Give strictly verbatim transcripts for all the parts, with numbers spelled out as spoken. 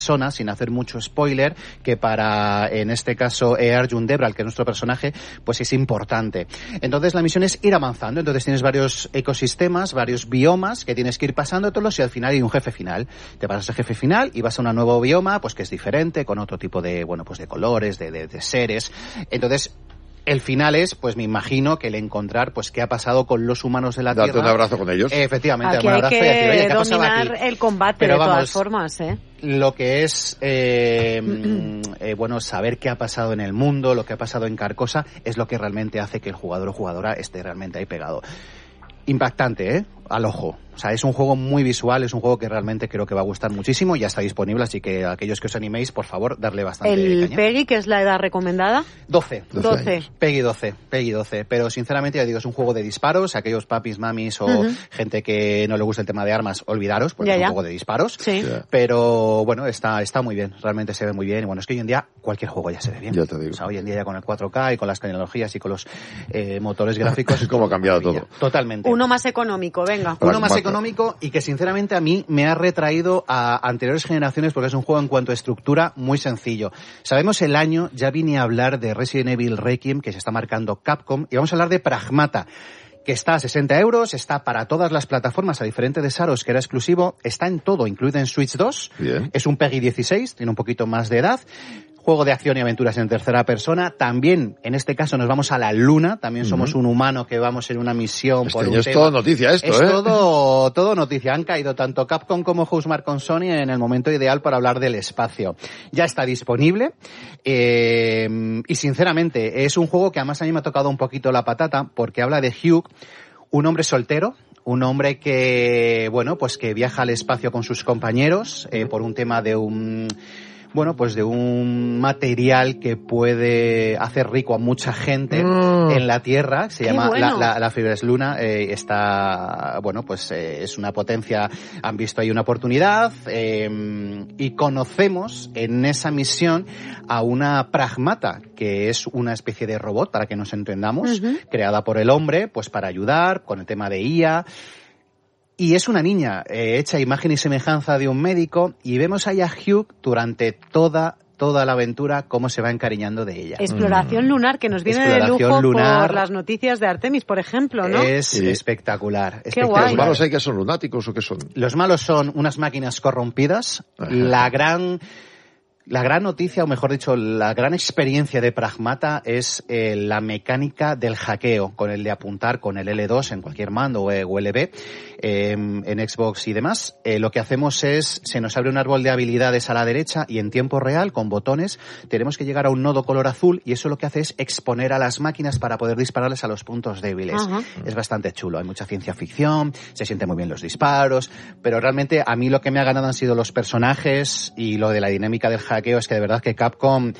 persona, sin hacer mucho spoiler, que para, en este caso, Arjun Debral, que es nuestro personaje, pues es importante. Entonces la misión es ir avanzando, entonces tienes varios ecosistemas, varios biomas que tienes que ir pasándotelos y al final hay un jefe final. Te pasas el jefe final y vas a un nuevo bioma, pues que es diferente, con otro tipo de, bueno, pues de colores, de, de, de seres. Entonces, el final es, pues me imagino, que el encontrar, pues qué ha pasado con los humanos de la Darte Tierra. un abrazo con ellos. Eh, efectivamente, aquí un hay abrazo que y decir, oye, ¿qué ha pasado aquí? dominar el combate. Pero de vamos, todas formas, ¿eh? Lo que es, eh, eh, bueno, saber qué ha pasado en el mundo, lo que ha pasado en Carcosa, es lo que realmente hace que el jugador o jugadora esté realmente ahí pegado. Impactante, ¿eh? Al ojo. O sea, es un juego muy visual, es un juego que realmente creo que va a gustar muchísimo, ya está disponible, así que aquellos que os animéis, por favor, darle bastante ¿El caña. PEGI, que es la edad recomendada? doce. doce. PEGI doce, PEGI doce. Pero sinceramente, ya digo, es un juego de disparos, aquellos papis, mamis o Uh-huh. gente que no le gusta el tema de armas, olvidaros, porque Ya, es un ya. juego de disparos. Sí. Ya. Pero bueno, está, está muy bien, realmente se ve muy bien. Y bueno, es que hoy en día cualquier juego ya se ve bien. Ya te digo. O sea, hoy en día ya con el cuatro K y con las tecnologías y con los eh, motores gráficos. Cómo ha cambiado maravilla. todo. Totalmente. Uno más económico, venga. Uno más Pragmata. económico y que sinceramente a mí me ha retraído a anteriores generaciones porque es un juego en cuanto a estructura muy sencillo. Sabemos el año, ya vine a hablar de Resident Evil Requiem, que se está marcando Capcom, y vamos a hablar de Pragmata, que está a sesenta euros, está para todas las plataformas, a diferente de Saros, que era exclusivo, está en todo, incluido en Switch dos, Bien. es un PEGI dieciséis, tiene un poquito más de edad. Juego de acción y aventuras en tercera persona. También, en este caso, nos vamos a la luna. También somos un humano que vamos en una misión Este por un año es tema. todo noticia esto, es ¿eh? todo, todo noticia. Han caído tanto Capcom como Housemarque con Sony en el momento ideal para hablar del espacio. Ya está disponible. Eh, y sinceramente, es un juego que además a mí me ha tocado un poquito la patata porque habla de Hugh, un hombre soltero, un hombre que, bueno, pues que viaja al espacio con sus compañeros eh, por un tema de un... bueno, pues de un material que puede hacer rico a mucha gente Mm. en la Tierra, se Qué llama bueno. la, la, la Fibres Luna, eh, está, bueno, pues eh, es una potencia, han visto ahí una oportunidad, eh, y conocemos en esa misión a una Pragmata, que es una especie de robot, para que nos entendamos, Uh-huh. creada por el hombre, pues para ayudar con el tema de I A. Y es una niña eh, hecha a imagen y semejanza de un médico y vemos ahí a Hugh durante toda toda la aventura cómo se va encariñando de ella. Exploración lunar, que nos viene de Exploración lujo lunar. por las noticias de Artemis, por ejemplo, ¿no? Es Sí. espectacular. Qué espectacular. guay. ¿Los malos hay que son lunáticos o qué son? Los malos son unas máquinas corrompidas. Ajá. La gran... La gran noticia, o mejor dicho, la gran experiencia de Pragmata es eh, la mecánica del hackeo, con el de apuntar con el L dos en cualquier mando o L B, eh, en Xbox y demás. Eh, lo que hacemos es, se nos abre un árbol de habilidades a la derecha y en tiempo real, con botones, tenemos que llegar a un nodo color azul y eso lo que hace es exponer a las máquinas para poder dispararles a los puntos débiles. Ajá. Es bastante chulo, hay mucha ciencia ficción, se sienten muy bien los disparos, pero realmente a mí lo que me ha ganado han sido los personajes y lo de la dinámica del hackeo es que de verdad que Capcom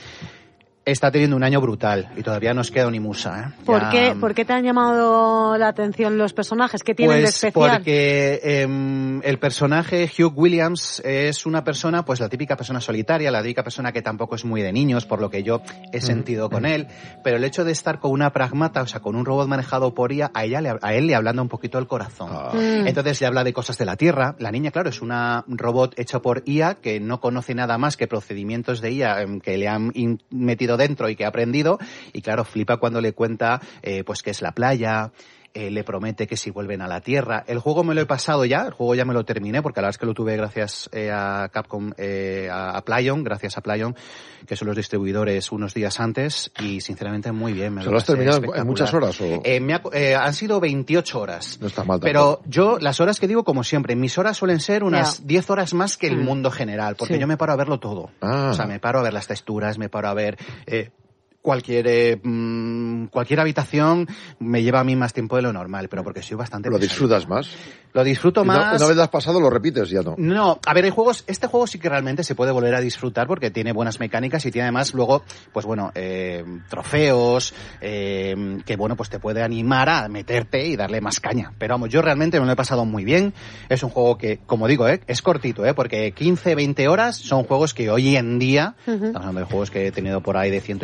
está teniendo un año brutal y todavía no os queda ni musa, ¿eh? ¿Por, Ya- qué, ¿Por qué te han llamado la atención los personajes? ¿Qué tienen de Pues especial? porque eh, el personaje Hugh Williams es una persona, pues la típica persona solitaria, la típica persona que tampoco es muy de niños, por lo que yo he sentido con él, pero el hecho de estar con una Pragmata, o sea, con un robot manejado por I A, a, ella le, a él le ablanda un poquito el corazón. Ah. Mm. Entonces le habla de cosas de la Tierra. La niña, claro, es una robot hecho por I A que no conoce nada más que procedimientos de I A eh, que le han in- metido dentro y que ha aprendido. Y claro, flipa cuando le cuenta eh, pues que es la playa. Eh, le promete que si vuelven a la Tierra. El juego me lo he pasado ya, el juego ya me lo terminé, porque la verdad es que lo tuve gracias eh, a Capcom, eh, a, a Plaion, gracias a Plaion, que son los distribuidores unos días antes, y sinceramente muy bien. Me ¿Se lo has pasé terminado en- en espectacular. muchas horas o...? Eh, me ha- eh, han sido veintiocho horas. No está mal tampoco. Pero yo, las horas que digo, como siempre, mis horas suelen ser unas Ya. diez horas más que el Mm. mundo general, porque Sí. yo me paro a verlo todo. Ah. O sea, me paro a ver las texturas, me paro a ver... Eh, Cualquier eh, mm, cualquier habitación me lleva a mí más tiempo de lo normal, pero porque soy bastante ¿Lo pesadito. disfrutas más? Lo disfruto Y no- más. Una vez lo has pasado, lo repites, ya no. No, a ver, hay juegos, este juego sí que realmente se puede volver a disfrutar porque tiene buenas mecánicas y tiene además luego, pues bueno, eh, trofeos, eh, que bueno, pues te puede animar a meterte y darle más caña. Pero vamos, yo realmente me lo he pasado muy bien. Es un juego que, como digo, eh, es cortito, eh, porque quince, veinte horas son juegos que hoy en día, Ujú. estamos hablando de juegos que he tenido por ahí de ciento veinte, Ya.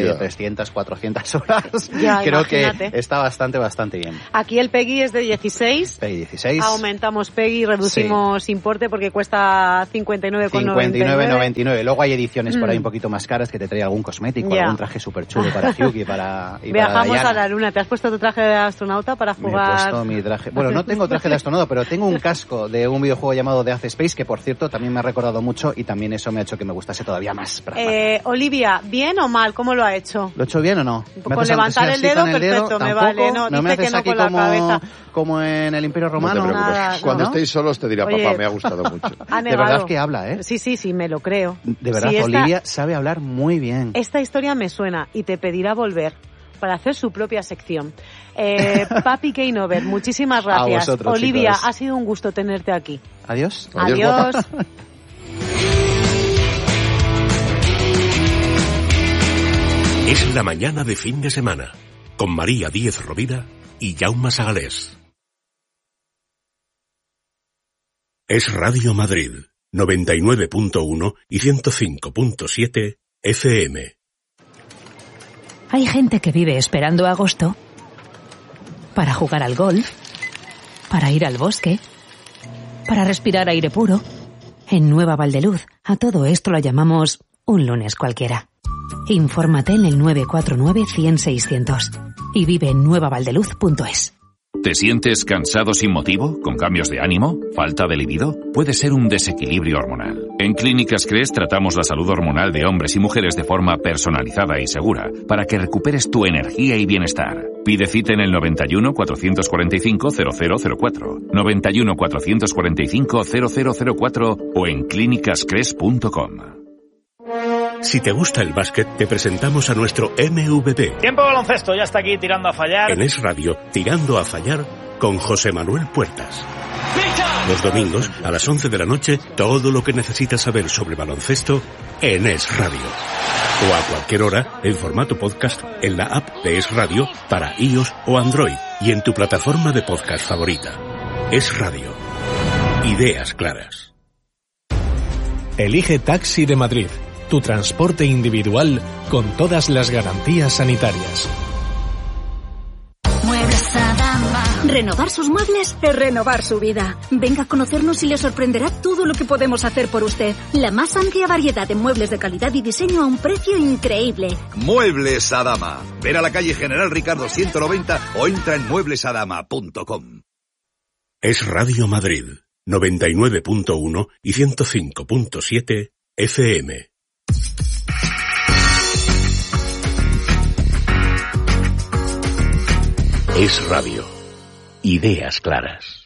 de trescientas, cuatrocientas horas. Ya, Creo imagínate. que está bastante, bastante bien. Aquí el Peggy es de dieciséis. Peggy dieciséis. Aumentamos Peggy, reducimos sí. importe porque cuesta cincuenta y nueve con noventa y nueve. cincuenta y nueve noventa y nueve. Luego hay ediciones mm. por ahí un poquito más caras que te trae algún cosmético, ya. algún traje súper chulo para Hyuki para, y Viajamos para Diana. a la luna. ¿Te has puesto tu traje de astronauta para jugar? Me he puesto mi traje. Bueno, no tengo traje de astronauta, pero tengo un casco de un videojuego llamado Dead Space, que por cierto también me ha recordado mucho y también eso me ha hecho que me gustase todavía más. Eh, Olivia, ¿bien o mal? ¿Cómo lo ha hecho? ¿Lo he hecho bien o no? Con levantar el dedo, el perfecto, dedo, me vale. No, no dice me que no aquí con la como, cabeza. Como en el Imperio Romano. No te preocupes. Nada, Cuando ¿no? estéis solos te dirá, Oye, papá, me ha gustado mucho. Ha de verdad que habla, ¿eh? Sí, sí, sí, me lo creo. De verdad, sí, esta, Olivia sabe hablar muy bien. Esta historia me suena y te pedirá volver para hacer su propia sección. Eh, Papi Keinover, muchísimas gracias. A vosotros, Olivia, chicos. ha sido un gusto tenerte aquí. Adiós. Adiós. Adiós. Es la mañana de fin de semana, con María Díez Rovira y Jaume Sagalés. Es Radio Madrid, noventa y nueve punto uno y ciento cinco punto siete F M. Hay gente que vive esperando agosto para jugar al golf, para ir al bosque, para respirar aire puro. En Nueva Valdeluz, a todo esto lo llamamos un lunes cualquiera. Infórmate en el nueve cuatro nueve, cien, seiscientos y vive en nueva valdeluz punto es. ¿Te sientes cansado sin motivo? ¿Con cambios de ánimo? ¿Falta de libido? Puede ser un desequilibrio hormonal. En Clínicas Cres tratamos la salud hormonal de hombres y mujeres de forma personalizada y segura para que recuperes tu energía y bienestar. Pide cita en el noventa y uno, cuatrocientos cuarenta y cinco, cero cero cero cuatro, noventa y uno, cuatrocientos cuarenta y cinco, cero cero cero cuatro o en clínicas cres punto com. Si te gusta el básquet, te presentamos a nuestro M V P. Tiempo baloncesto, ya está aquí tirando a fallar. En Es Radio, Tirando a Fallar, con José Manuel Puertas. Los domingos, a las once de la noche, todo lo que necesitas saber sobre baloncesto en Es Radio. O a cualquier hora, en formato podcast, en la app de Es Radio, para iOS o Android, y en tu plataforma de podcast favorita. Es Radio. Ideas claras. Elige Taxi de Madrid. Tu transporte individual con todas las garantías sanitarias. Muebles Adama. Renovar sus muebles es renovar su vida. Venga a conocernos y le sorprenderá todo lo que podemos hacer por usted. La más amplia variedad de muebles de calidad y diseño a un precio increíble. Muebles Adama. Ven a la calle General Ricardo ciento noventa o entra en muebles adama punto com. Es Radio Madrid, noventa y nueve punto uno y ciento cinco punto siete F M. Es Radio. Ideas claras.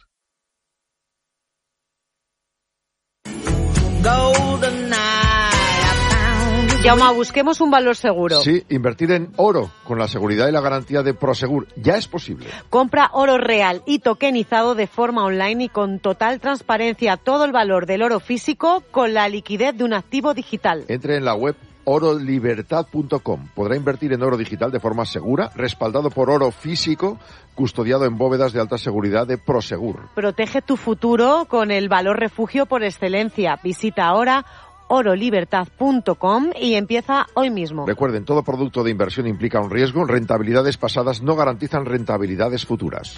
Jaume, busquemos un valor seguro. Sí, invertir en oro con la seguridad y la garantía de Prosegur. Ya es posible. Compra oro real y tokenizado de forma online y con total transparencia. Todo el valor del oro físico con la liquidez de un activo digital. Entre en la web oro libertad punto com. Podrá invertir en oro digital de forma segura, respaldado por oro físico, custodiado en bóvedas de alta seguridad de Prosegur. Protege tu futuro con el valor refugio por excelencia. Visita ahora oro libertad punto com y empieza hoy mismo. Recuerden, todo producto de inversión implica un riesgo. Rentabilidades pasadas no garantizan rentabilidades futuras.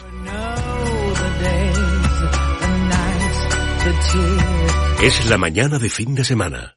Es la mañana de fin de semana,